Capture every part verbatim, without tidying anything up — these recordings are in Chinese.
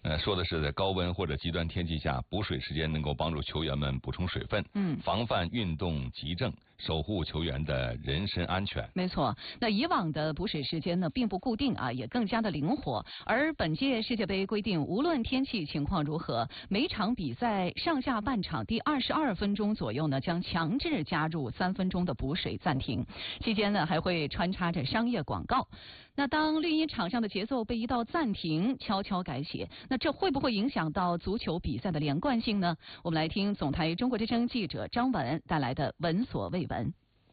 呃，说的是在高温或者极端天气下，补水时间能够帮助球员们补充水分，嗯，防范运动急症，守护球员的人身安全。 没错，那以往的补水时间呢，并不固定啊，也更加的灵活。而本届世界杯规定，无论天气情况如何，每场比赛上下半场第二十二分钟左右呢，将强制加入三分钟的补水暂停，期间呢还会穿插着商业广告。那当绿茵场上的节奏被一道暂停悄悄改写，那这会不会影响到足球比赛的连贯性呢？我们来听总台中国之声记者张文带来的闻所未闻。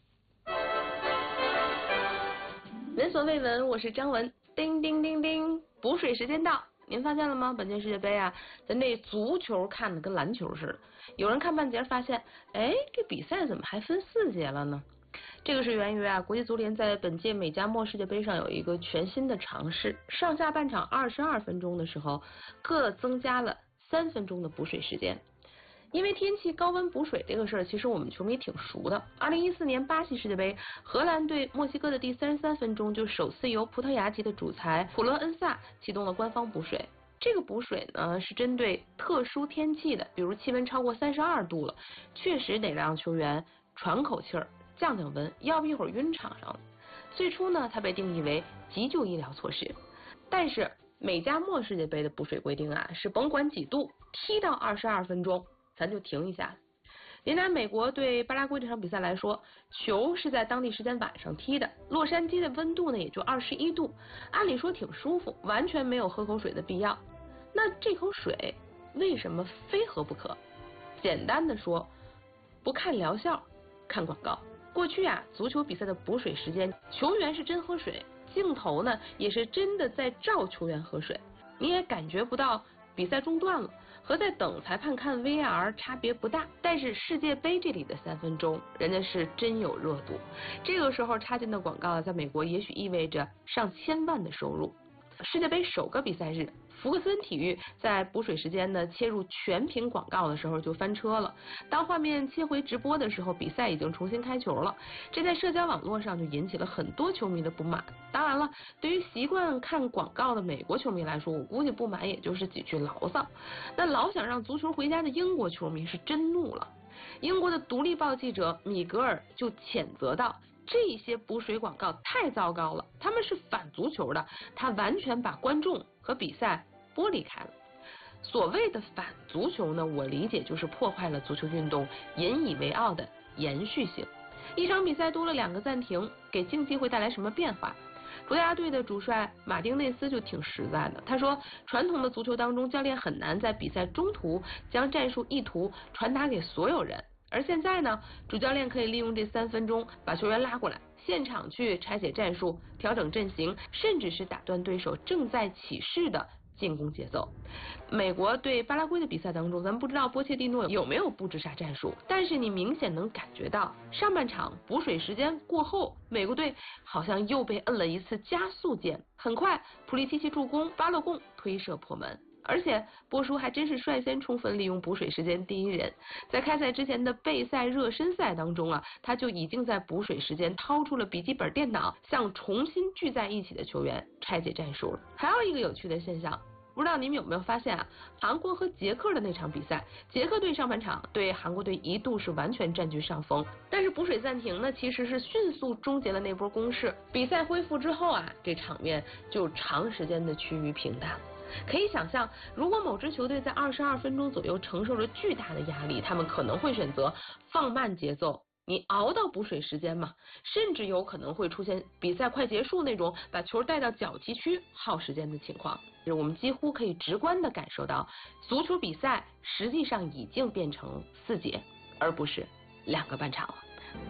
闻所未闻，我是张文。叮叮叮叮，补水时间到。您发现了吗？本届世界杯啊，咱这足球看的跟篮球似的。有人看半截发现，哎，这比赛怎么还分四节了呢？这个是源于啊，国际足联在本届美加墨世界杯上有一个全新的尝试，上下半场二十二分钟的时候，各增加了三分钟的补水时间。因为天气高温补水这个事儿，其实我们球迷挺熟的。二零一四年巴西世界杯，荷兰对墨西哥的第三十三分钟，就首次由葡萄牙籍的主裁普勒恩萨启动了官方补水。这个补水呢，是针对特殊天气的，比如气温超过三十二度了，确实得让球员喘口气儿，降降温，要不一会儿晕场上了。最初呢，它被定义为急救医疗措施，但是美加墨世界杯的补水规定啊，是甭管几度，踢到二十二分钟。咱就停一下。您拿美国对巴拉圭这场比赛来说，球是在当地时间晚上踢的，洛杉矶的温度呢也就二十一度，按理说挺舒服，完全没有喝口水的必要。那这口水为什么非喝不可？简单的说，不看疗效，看广告。过去啊，足球比赛的补水时间，球员是真喝水，镜头呢也是真的在照球员喝水，你也感觉不到比赛中断了，和在等裁判看 V R 差别不大。但是世界杯这里的三分钟，人家是真有热度。这个时候插进的广告在美国也许意味着上千万的收入。世界杯首个比赛日，福克森体育在补水时间呢切入全屏广告的时候就翻车了。当画面切回直播的时候，比赛已经重新开球了，这在社交网络上就引起了很多球迷的不满。当然了，对于习惯看广告的美国球迷来说，我估计不满也就是几句牢骚。那老想让足球回家的英国球迷是真怒了。英国的独立报记者米格尔就谴责道，这些补水广告太糟糕了，他们是反足球的，他完全把观众和比赛剥离开了。所谓的反足球呢，我理解就是破坏了足球运动引以为傲的延续性。一场比赛多了两个暂停，给竞技会带来什么变化？葡萄牙队的主帅马丁内斯就挺实在的，他说传统的足球当中，教练很难在比赛中途将战术意图传达给所有人，而现在呢，主教练可以利用这三分钟把球员拉过来，现场去拆解战术、调整阵型，甚至是打断对手正在起势的进攻节奏。美国对巴拉圭的比赛当中，咱们不知道波切蒂诺有没有布置啥战术，但是你明显能感觉到上半场补水时间过后，美国队好像又被摁了一次加速键。很快，普利西奇助攻，巴勒贡推射破门。而且波叔还真是率先充分利用补水时间第一人，在开赛之前的备赛热身赛当中啊，他就已经在补水时间掏出了笔记本电脑，向重新聚在一起的球员拆解战术了。还有一个有趣的现象，不知道你们有没有发现啊？韩国和捷克的那场比赛，捷克队上半场对韩国队一度是完全占据上风，但是补水暂停呢，其实是迅速终结了那波攻势。比赛恢复之后啊，这场面就长时间的趋于平淡。可以想象，如果某支球队在二十二分钟左右承受着巨大的压力，他们可能会选择放慢节奏，你熬到补水时间嘛，甚至有可能会出现比赛快结束那种把球带到角旗区耗时间的情况。我们几乎可以直观的感受到，足球比赛实际上已经变成四节，而不是两个半场了。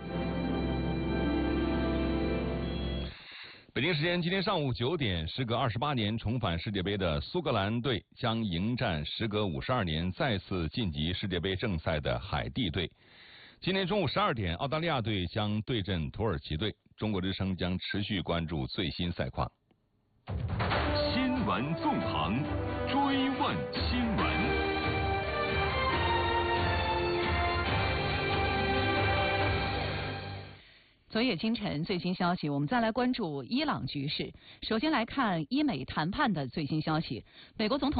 北京时间今天上午九点，时隔二十八年重返世界杯的苏格兰队将迎战时隔五十二年再次晋级世界杯正赛的海地队。今天中午十二点，澳大利亚队将对阵土耳其队。中国之声将持续关注最新赛况。 新闻纵横，追问新闻。 昨夜今晨最新消息，我们再来关注伊朗局势。首先来看伊美谈判的最新消息，美国总统